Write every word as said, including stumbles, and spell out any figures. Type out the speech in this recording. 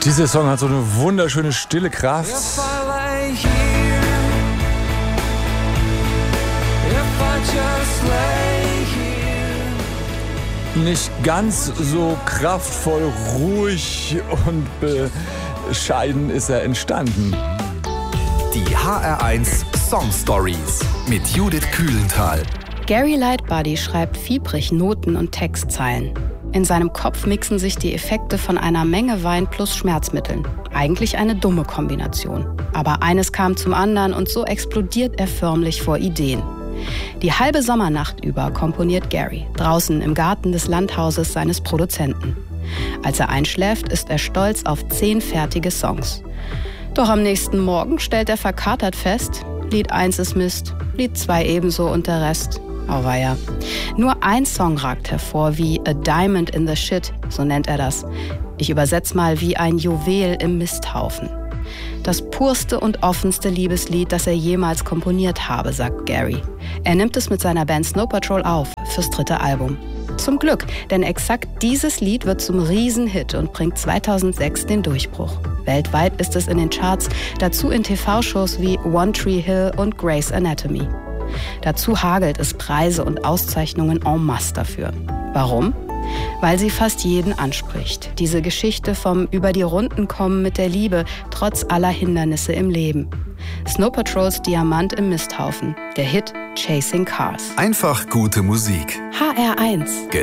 Dieser Song hat so eine wunderschöne stille Kraft. Nicht ganz so kraftvoll, ruhig und bescheiden ist er entstanden. Die H R eins Song Stories mit Judith Kühlenthal. Gary Lightbody schreibt fiebrig Noten und Textzeilen. In seinem Kopf mixen sich die Effekte von einer Menge Wein plus Schmerzmitteln. Eigentlich eine dumme Kombination. Aber eines kam zum anderen und so explodiert er förmlich vor Ideen. Die halbe Sommernacht über komponiert Gary, draußen im Garten des Landhauses seines Produzenten. Als er einschläft, ist er stolz auf zehn fertige Songs. Doch am nächsten Morgen stellt er verkatert fest, Lied eins ist Mist, Lied zwei ebenso und der Rest. Auweia. Nur ein Song ragt hervor wie A Diamond in the Shit, so nennt er das. Ich übersetze mal wie ein Juwel im Misthaufen. Das purste und offenste Liebeslied, das er jemals komponiert habe, sagt Gary. Er nimmt es mit seiner Band Snow Patrol auf fürs dritte Album. Zum Glück, denn exakt dieses Lied wird zum Riesenhit und bringt zweitausendsechs den Durchbruch. Weltweit ist es in den Charts, dazu in T V-Shows wie One Tree Hill und Grey's Anatomy. Dazu hagelt es Preise und Auszeichnungen en masse dafür. Warum? Weil sie fast jeden anspricht. Diese Geschichte vom über die Runden kommen mit der Liebe, trotz aller Hindernisse im Leben. Snow Patrols Diamant im Misthaufen, der Hit Chasing Cars. Einfach gute Musik. H R eins.